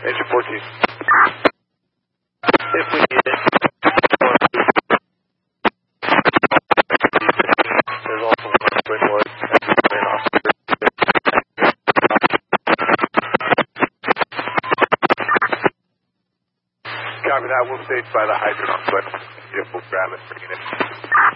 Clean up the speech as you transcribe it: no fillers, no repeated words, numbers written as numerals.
Engine 14. If we need it. There's also one on Winwood. Copy that. We'll stage by the hydrant on foot. If we'll grab it, bring it in.